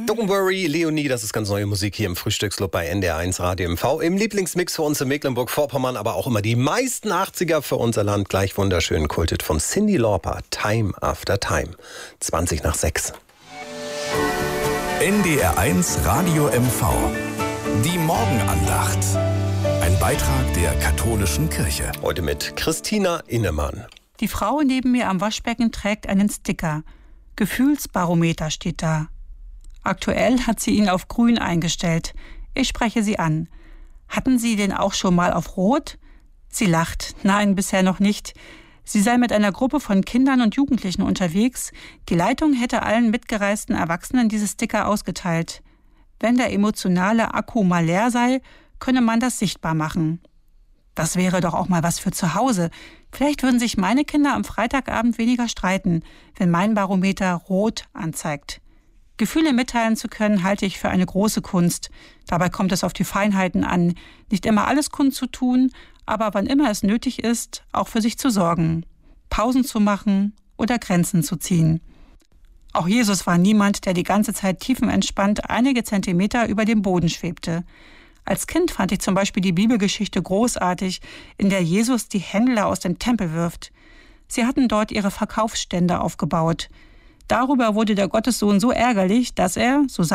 Don't worry, Leonie, das ist ganz neue Musik hier im Frühstücksclub bei NDR1 Radio MV. Im Lieblingsmix für uns in Mecklenburg-Vorpommern, aber auch immer die meisten 80er für unser Land. Gleich wunderschön kultet von Cyndi Lauper, Time After Time. 20:06. NDR1 Radio MV. Die Morgenandacht. Ein Beitrag der katholischen Kirche. Heute mit Christina Innemann. Die Frau neben mir am Waschbecken trägt einen Sticker. Gefühlsbarometer steht da. Aktuell hat sie ihn auf grün eingestellt. Ich spreche sie an. Hatten Sie den auch schon mal auf rot? Sie lacht. Nein, bisher noch nicht. Sie sei mit einer Gruppe von Kindern und Jugendlichen unterwegs. Die Leitung hätte allen mitgereisten Erwachsenen diese Sticker ausgeteilt. Wenn der emotionale Akku mal leer sei, könne man das sichtbar machen. Das wäre doch auch mal was für zu Hause. Vielleicht würden sich meine Kinder am Freitagabend weniger streiten, wenn mein Barometer rot anzeigt. Gefühle mitteilen zu können, halte ich für eine große Kunst. Dabei kommt es auf die Feinheiten an, nicht immer alles kundzutun, aber wann immer es nötig ist, auch für sich zu sorgen, Pausen zu machen oder Grenzen zu ziehen. Auch Jesus war niemand, der die ganze Zeit tiefenentspannt einige Zentimeter über dem Boden schwebte. Als Kind fand ich zum Beispiel die Bibelgeschichte großartig, in der Jesus die Händler aus dem Tempel wirft. Sie hatten dort ihre Verkaufsstände aufgebaut. Darüber wurde der Gottessohn so ärgerlich, dass er, so